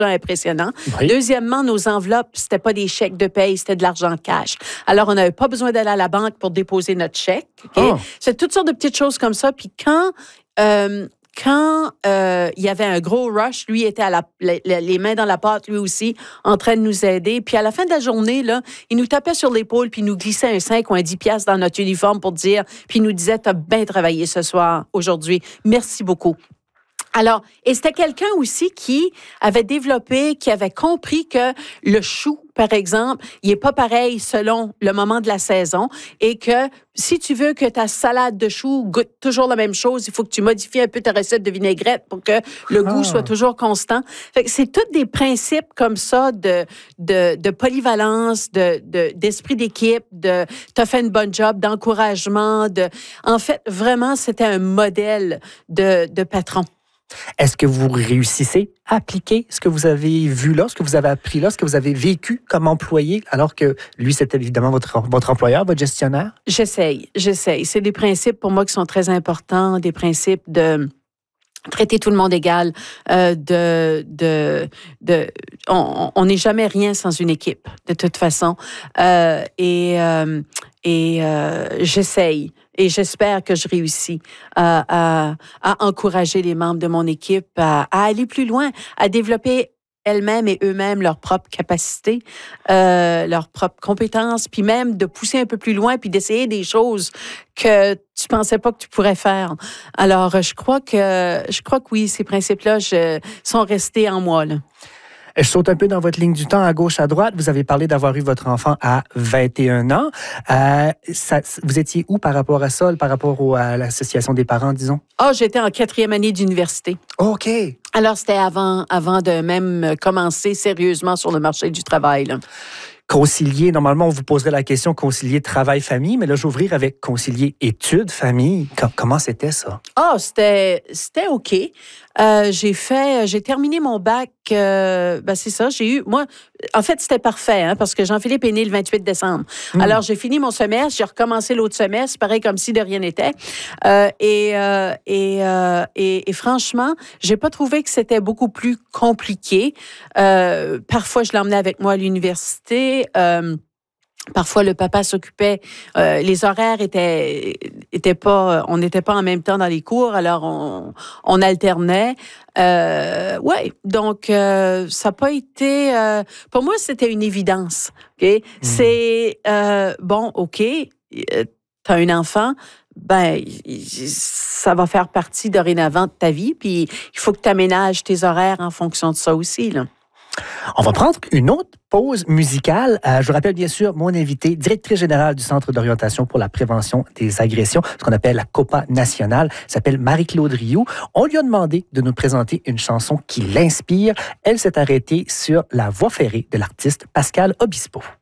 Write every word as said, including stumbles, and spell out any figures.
impressionnant. Oui. Deuxièmement, nos enveloppes, c'était pas des chèques de paye, c'était de l'argent cash. Alors, on n'avait pas besoin d'aller à la banque pour déposer notre chèque. Okay? Oh. C'est toutes sortes de petites choses comme ça. Puis quand... Euh, Quand euh, il y avait un gros rush, lui était à la, les, les mains dans la pâte, lui aussi, en train de nous aider. Puis à la fin de la journée, là, il nous tapait sur l'épaule puis il nous glissait un cinq ou un dix piastres dans notre uniforme pour dire, puis il nous disait, t'as bien travaillé ce soir, aujourd'hui. Merci beaucoup. Alors, et c'était quelqu'un aussi qui avait développé, qui avait compris que le chou, par exemple, il n'est pas pareil selon le moment de la saison et que si tu veux que ta salade de choux goûte toujours la même chose, il faut que tu modifies un peu ta recette de vinaigrette pour que le Ah. goût soit toujours constant. Fait que c'est tous des principes comme ça de, de, de polyvalence, de, de, d'esprit d'équipe, de t'as fait une bonne job, d'encouragement. De, en fait, vraiment, c'était un modèle de, de patron. Est-ce que vous réussissez à appliquer ce que vous avez vu là, ce que vous avez appris là, ce que vous avez vécu comme employé, alors que lui, c'était évidemment votre, votre employeur, votre gestionnaire? J'essaye, j'essaye. C'est des principes pour moi qui sont très importants, des principes de traiter tout le monde égal, euh, de, de, de, on n'est jamais rien sans une équipe, de toute façon. Euh, et euh, et euh, j'essaye. Et j'espère que je réussis à, à, à encourager les membres de mon équipe à, à aller plus loin, à développer elles-mêmes et eux-mêmes leurs propres capacités, euh, leurs propres compétences, puis même de pousser un peu plus loin, puis d'essayer des choses que tu pensais pas que tu pourrais faire. Alors, je crois que, je crois que oui, ces principes-là je, sont restés en moi, là. Je saute un peu dans votre ligne du temps, à gauche, à droite. Vous avez parlé d'avoir eu votre enfant à vingt et un ans. Euh, ça, vous étiez où par rapport à ça, par rapport au, à l'association des parents, disons? Ah, oh, j'étais en quatrième année d'université. OK. Alors, c'était avant, avant de même commencer sérieusement sur le marché du travail, là. Concilier, normalement, on vous poserait la question concilier travail-famille, mais là, j'ouvrir avec concilier études-famille. Comment c'était ça? Ah, oh, c'était, c'était OK. Euh, j'ai fait, j'ai terminé mon bac, euh, ben c'est ça, j'ai eu, moi, en fait, c'était parfait, hein, parce que Jean-Philippe est né le vingt-huit décembre. Mmh. Alors, j'ai fini mon semestre, j'ai recommencé l'autre semestre, pareil comme si de rien n'était. Euh, et, euh, et, euh, et, et franchement, j'ai pas trouvé que c'était beaucoup plus compliqué. Euh, parfois, je l'emmenais avec moi à l'université. Euh, Parfois, le papa s'occupait. Euh, les horaires étaient, étaient pas. On n'était pas en même temps dans les cours, alors on, on alternait. Euh, ouais, donc euh, ça n'a pas été. Euh, pour moi, c'était une évidence. Ok, mmh. C'est euh, bon, ok. Euh, t'as un enfant. Ben, ça va faire partie dorénavant de ta vie, puis il faut que tu aménages tes horaires en fonction de ça aussi, là. On va prendre une autre pause musicale. Euh, je vous rappelle bien sûr mon invité, directrice générale du Centre d'orientation pour la prévention des agressions, ce qu'on appelle la COPA nationale, s'appelle Marie-Claude Rioux. On lui a demandé de nous présenter une chanson qui l'inspire. Elle s'est arrêtée sur La Voie ferrée de l'artiste Pascal Obispo.